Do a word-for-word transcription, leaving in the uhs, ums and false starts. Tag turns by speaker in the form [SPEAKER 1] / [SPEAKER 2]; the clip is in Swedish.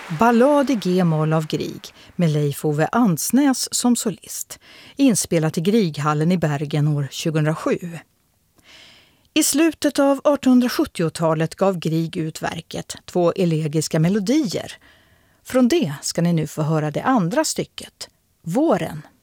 [SPEAKER 1] Ballad i G-moll av Grieg med Leif Ove Andsnäs som solist, inspelat i Grieghallen i Bergen år tjugohundrasju. I slutet av artonhundrasjuttiotalet gav Grieg ut verket Två elegiska melodier. Från det ska ni nu få höra det andra stycket, Våren.